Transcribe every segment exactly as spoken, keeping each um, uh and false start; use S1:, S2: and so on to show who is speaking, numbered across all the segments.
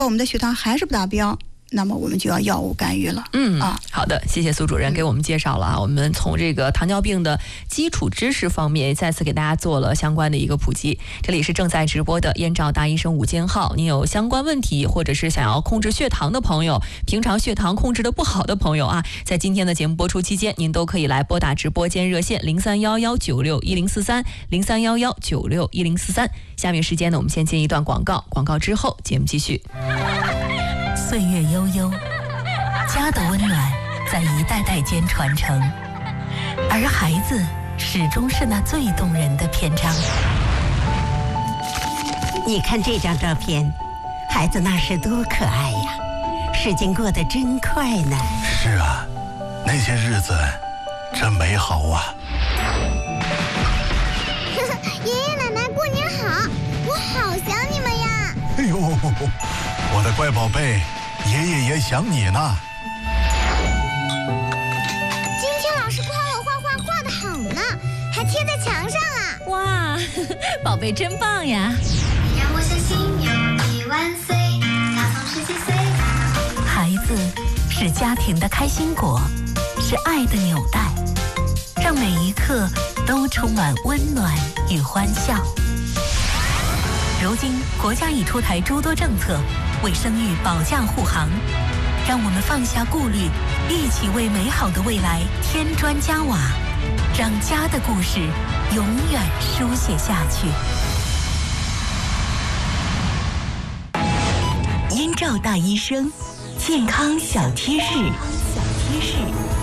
S1: 我们的血糖还是不达标，那么我们就要药物干预了。
S2: 嗯
S1: 啊，
S2: 好的，谢谢苏主任给我们介绍了啊。我们从这个糖尿病的基础知识方面，再次给大家做了相关的一个普及。这里是正在直播的燕赵大医生午间号，您有相关问题，或者是想要控制血糖的朋友，平常血糖控制的不好的朋友啊，在今天的节目播出期间，您都可以来拨打直播间热线零三幺幺九六一零四三零三幺幺九六一零四三。下面时间呢，我们先进一段广告，广告之后节目继续。
S3: 岁月悠悠，家的温暖在一代代间传承，而孩子始终是那最动人的篇章。
S4: 你看这张照片，孩子那时多可爱呀，时间过得真快呢。
S5: 是啊，那些日子真美好啊。
S6: 爷爷奶奶过年好，我好想你们呀。
S5: 哎呦，我的乖宝贝，爷爷也想你呢。
S6: 今天老师夸我画画画得好呢，还贴在墙上啊。
S3: 哇，宝贝真棒呀！
S6: 让我相信有你万岁，大风十几岁。
S3: 孩子是家庭的开心果，是爱的纽带，让每一刻都充满温暖与欢笑。如今国家已出台诸多政策，为生育保驾护航，让我们放下顾虑，一起为美好的未来添砖加瓦，让家的故事永远书写下去。燕赵大医生，健康小贴士。小贴士。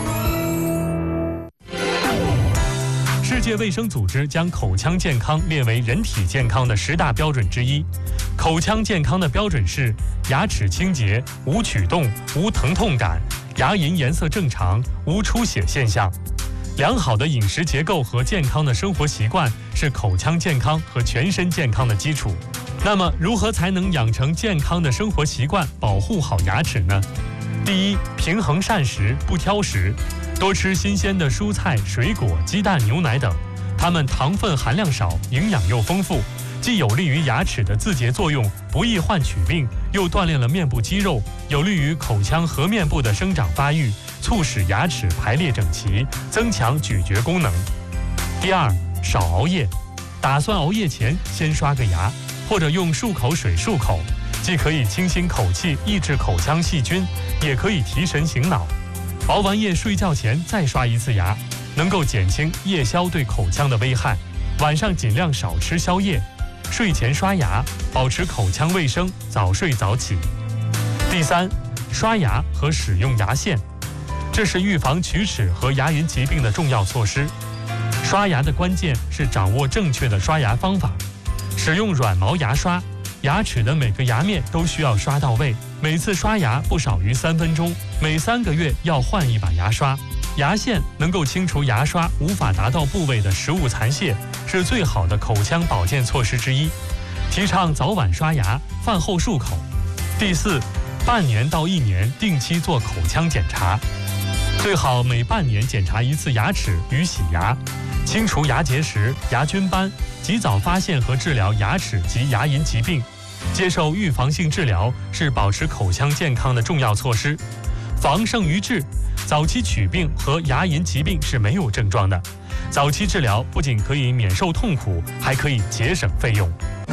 S7: 世界卫生组织将口腔健康列为人体健康的十大标准之一。口腔健康的标准是牙齿清洁、无龋动、无疼痛感、牙龈颜色正常、无出血现象。良好的饮食结构和健康的生活习惯是口腔健康和全身健康的基础。那么，如何才能养成健康的生活习惯，保护好牙齿呢？第一，平衡膳食，不挑食。多吃新鲜的蔬菜、水果、鸡蛋、牛奶等，它们糖分含量少，营养又丰富，既有利于牙齿的自洁作用，不易患龋病，又锻炼了面部肌肉，有利于口腔颌面部的生长发育，促使牙齿排列整齐，增强咀嚼功能。第二，少熬夜，打算熬夜前先刷个牙，或者用漱口水漱口，既可以清新口气，抑制口腔细菌，也可以提神醒脑。熬完夜睡觉前再刷一次牙，能够减轻夜宵对口腔的危害。晚上尽量少吃宵夜，睡前刷牙，保持口腔卫生，早睡早起。第三，刷牙和使用牙线，这是预防龋齿和牙龈疾病的重要措施。刷牙的关键是掌握正确的刷牙方法，使用软毛牙刷，牙齿的每个牙面都需要刷到位，每次刷牙不少于三分钟，每三个月要换一把牙刷。牙线能够清除牙刷无法达到部位的食物残屑，是最好的口腔保健措施之一。提倡早晚刷牙，饭后漱口。第四，半年到一年定期做口腔检查，最好每半年检查一次牙齿与洗牙，清除牙结石、牙菌斑，及早发现和治疗牙齿及牙龈疾病。接受预防性治疗是保持口腔健康的重要措施。防胜于治，早期龋病和牙龈疾病是没有症状的。早期治疗不仅可以免受痛苦，还可以节省费用。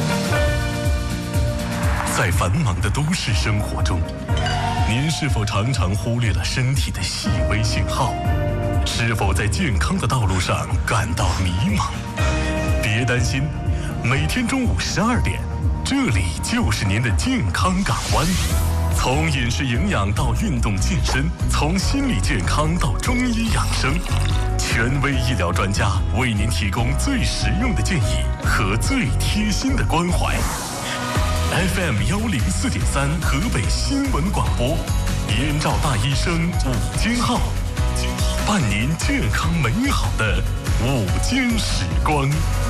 S5: 在繁忙的都市生活中，您是否常常忽略了身体的细微信号？是否在健康的道路上感到迷茫？别担心，每天中午十二点，这里就是您的健康港湾。从饮食营养到运动健身，从心理健康到中医养生，权威医疗专家为您提供最实用的建议和最贴心的关怀。F M 幺零四点三河北新闻广播，燕赵大医生午间号，伴您健康美好的午间时光。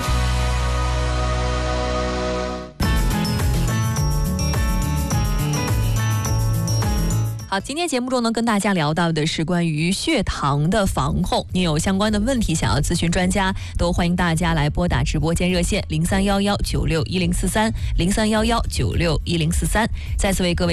S2: 好，今天节目中呢，跟大家聊到的是关于血糖的防控。您有相关的问题想要咨询专家，都欢迎大家来拨打直播间热线零三幺幺九六一零四三零三幺幺九六一零四三。再次为各位